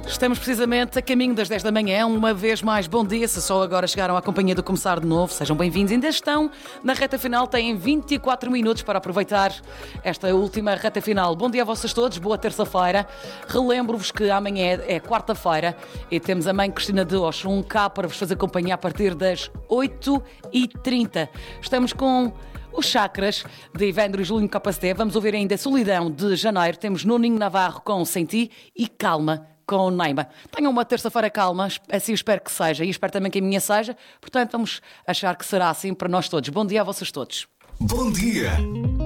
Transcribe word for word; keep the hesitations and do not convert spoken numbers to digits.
Estamos precisamente a caminho das dez da manhã, uma vez mais bom dia, se só agora chegaram à companhia do Começar de Novo, sejam bem-vindos, ainda estão na reta final, têm vinte e quatro minutos para aproveitar esta última reta final. Bom dia a vocês todos, boa terça-feira, relembro-vos que amanhã é, é quarta-feira e temos a mãe Cristina de Oxum cá para vos fazer companhia a partir das oito e trinta. Estamos com os Chakras de Ivandro e Julinho Capacete, vamos ouvir ainda Solidão de Janeiro, temos Nuninho Navarro com Senti e Calma com o Neima. Tenham uma terça-feira calma, assim espero que seja e espero também que a minha seja, portanto vamos achar que será assim para nós todos. Bom dia a vocês todos. Bom dia!